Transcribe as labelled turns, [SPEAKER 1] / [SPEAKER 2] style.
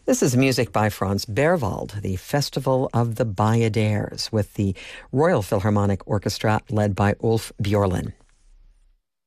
[SPEAKER 1] This is music by Franz Berwald, the Festival of the Bayadères, with the Royal Philharmonic Orchestra led by Ulf Björlin.